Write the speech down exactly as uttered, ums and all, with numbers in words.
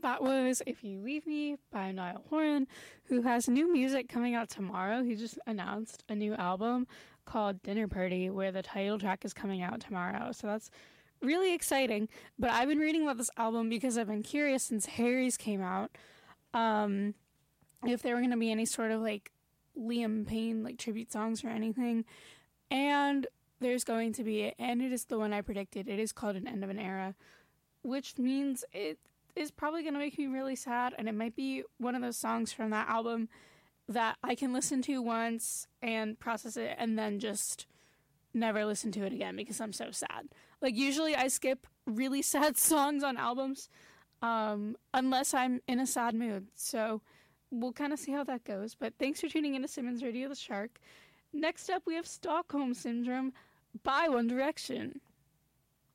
that was If You Leave Me by Niall Horan, who has new music coming out tomorrow. He just announced a new album called Dinner Party, where the title track is coming out tomorrow. So that's really exciting. But I've been reading about this album because I've been curious since Harry's came out, um, if there were going to be any sort of like Liam Payne like tribute songs or anything. And there's going to be, and it is the one I predicted. It is called An End of an Era, which means it is probably going to make me really sad, and it might be one of those songs from that album that I can listen to once and process it and then just never listen to it again because I'm so sad. Like, usually I skip really sad songs on albums um, unless I'm in a sad mood, so we'll kind of see how that goes. But thanks for tuning in to Simmons Radio the Shark. Next up, we have Stockholm Syndrome by One Direction.